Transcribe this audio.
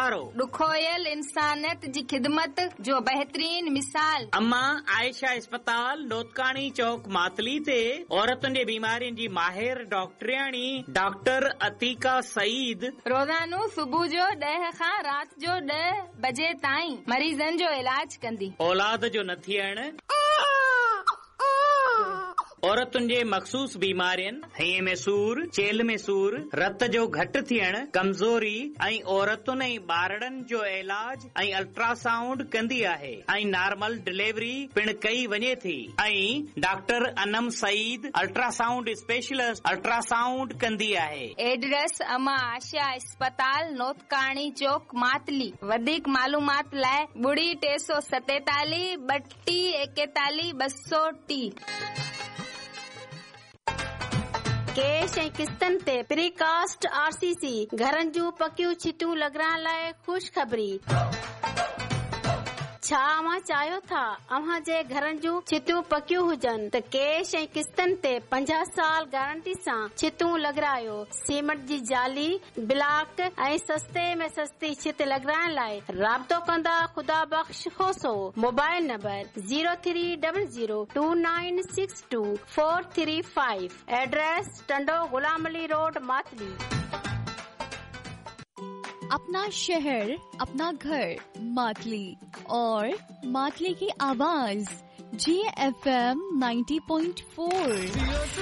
दुखोयल इंसानियत जी खिदमत जो बहितरीन मिसाल। अम्मा आयशा अस्पताल नोतकाणी चौक मातली ते औरतुनि जे बीमारियुनि जी माहिर डॉक्टरियाणी डॉक्टर अतीका सईद रोज़ानो सुबुह जो 10 खां रात जो 10 बजे ताईं मरीज़नि जो इलाज कंदी। औलाद जो न थियण, औरतुनि जे मखसूस बीमारियुनि, हईअ में सूर, चेल में सूर, रत जो घटि थियण, कमज़ोरी ऐं औरतुनि ऐं ॿारड़नि जो इलाज ऐं अल्ट्रासाउंड कंदी आहे ऐं नॉर्मल डिलीवरी पिण कई वञे थी ऐं doctor Anam Saeed ultrasound specialist ultrasound कंदी आहे। एड्रेस अमा आशा अस्पताल नोतकाणी चौक मातली। वधीक मालूमात लाइ 347 3241 230। कैश ऐं किस्तनि ते प्रीकास्ट आरसीसी घरनि जूं पकियूं छितूं लॻाइण लाइ ख़ुशख़बरी। छा अव्हां चाहियो था अव्हां जे घरनि जूं छितूं पकियूं हुजनि त कैश ऐं किस्तनि ते 50 साल गारंटी सां छितूं लॻारायो। सीमेंट जी जाली, ब्लॉक ऐं सस्ते में सस्ती छित लॻाइण लाइ राब्तो कंदा ख़ुदा बख़्श होसो। Mobile number 03002962 address Tando Ghulam Ali road Matali. अपना शहर, अपना घर, मातली और मातली की आवाज GFM 90.4।